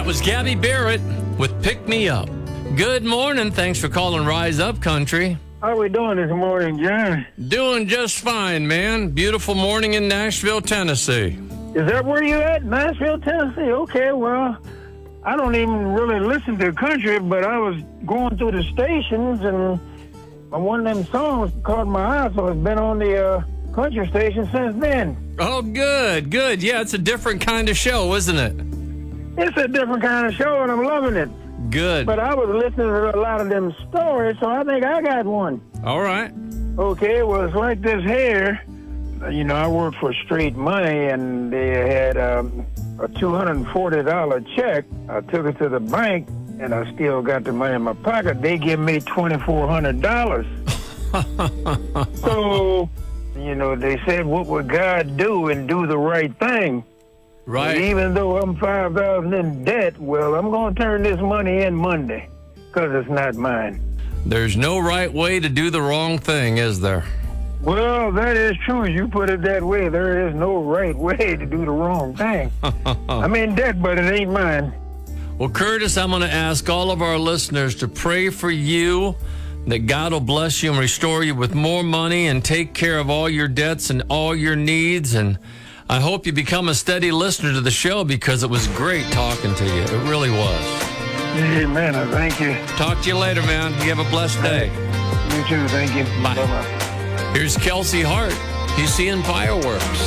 was Gabby Barrett with Pick Me Up. Good morning. Thanks for calling Rise Up Country. How we doing this morning, John? Doing just fine, man. Beautiful morning in Nashville, Tennessee. Is that where you at? Nashville, Tennessee? Okay, well, I don't even really listen to country, but I was going through the stations, and one of them songs caught my eye, so it's been on the country station since then. Oh, good. Yeah, it's a different kind of show, isn't it? It's a different kind of show, and I'm loving it. Good. But I was listening to a lot of them stories, so I think I got one. All right. Okay, well, it's like this here. You know, I worked for Straight Money, and they had a $240 check. I took it to the bank, and I still got the money in my pocket. They give me $2,400. So, you know, they said, what would God do and do the right thing? Right. And even though I'm $5,000 in debt, well, I'm going to turn this money in Monday because it's not mine. There's no right way to do the wrong thing, is there? Well, that is true. You put it that way. There is no right way to do the wrong thing. I'm in debt, but it ain't mine. Well, Curtis, I'm going to ask all of our listeners to pray for you, that God will bless you and restore you with more money and take care of all your debts and all your needs. And I hope you become a steady listener to the show because it was great talking to you. It really was. Amen. Thank you. Talk to you later, man. You have a blessed day. You too. Thank you. Bye. Bye-bye. Here's Kelsey Hart. He's seeing fireworks.